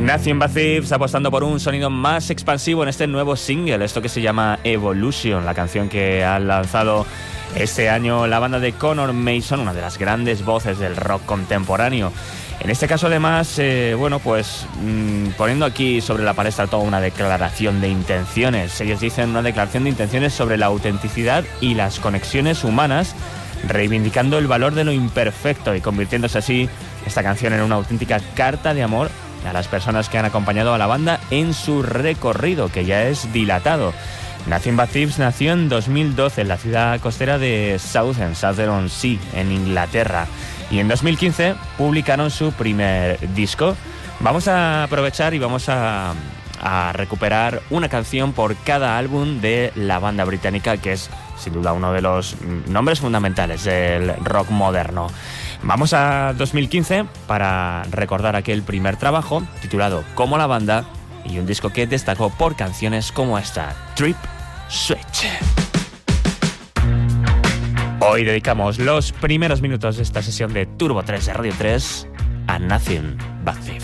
Nothing But Thieves apostando por un sonido más expansivo en este nuevo single, esto que se llama Evolution, la canción que ha lanzado este año la banda de Conor Mason, una de las grandes voces del rock contemporáneo. En este caso, además, poniendo aquí sobre la palestra toda una declaración de intenciones. Ellos dicen una declaración de intenciones sobre la autenticidad y las conexiones humanas, reivindicando el valor de lo imperfecto y convirtiéndose así esta canción en una auténtica carta de amor a las personas que han acompañado a la banda en su recorrido, que ya es dilatado. Nothing But Thieves nació en 2012 en la ciudad costera de Southern-on-Sea, en Inglaterra, y en 2015 publicaron su primer disco. Vamos a aprovechar y vamos a recuperar una canción por cada álbum de la banda británica, que es sin duda uno de los nombres fundamentales del rock moderno. Vamos a 2015 para recordar aquel primer trabajo titulado Como la banda y un disco que destacó por canciones como esta, Trip Switch. Hoy dedicamos los primeros minutos de esta sesión de Turbo 3 de Radio 3 a Nothing But Thieves.